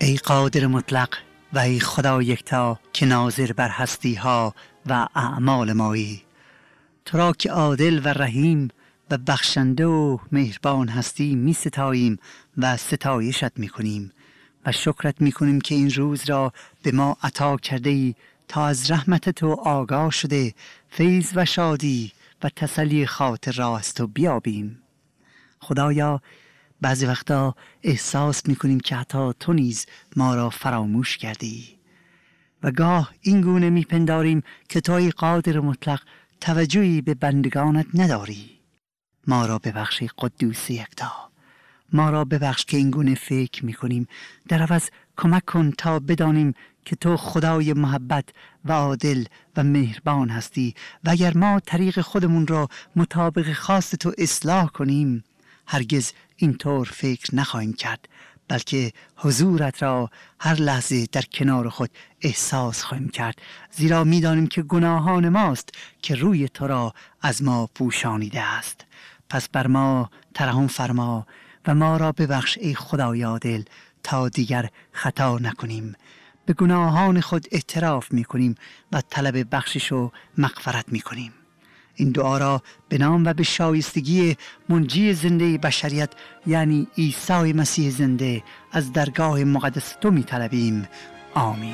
ای قادر مطلق و ای خدا یکتا که ناظر بر هستی ها و اعمال مایی، تو را که عادل و رحیم و بخشنده و مهربان هستی می ستاییم و ستایشت می کنیم و شکرت می کنیم که این روز را به ما عطا کرده ای تا از رحمت تو آگاه شده فیض و شادی و تسلی خاطر را از تو بیابیم. خدایا بعضی وقتا احساس میکنیم که حتی تو نیز ما را فراموش کردی و گاه این گونه میپنداریم که تو ای قادر مطلق توجهی به بندگانت نداری. ما را ببخش ای قدوس یکتا، ما را ببخش که این گونه فکر میکنیم. در عوض کمک کن تا بدانیم که تو خدای محبت و عادل و مهربان هستی و اگر ما طریق خودمون را مطابق خواست تو اصلاح کنیم هرگز اینطور فکر نخواهیم کرد، بلکه حضورت را هر لحظه در کنار خود احساس خواهیم کرد، زیرا می‌دانیم که گناهان ماست که روی تو را از ما پوشانیده است. پس بر ما ترحم فرما و ما را ببخش ای خدای عادل تا دیگر خطا نکنیم. به گناهان خود اعتراف می‌کنیم و طلب بخشش و مغفرت می‌کنیم. این دعا را به نام و به شایستگی منجی زنده بشریت یعنی عیسی مسیح زنده از درگاه مقدس تو می طلبیم. آمین.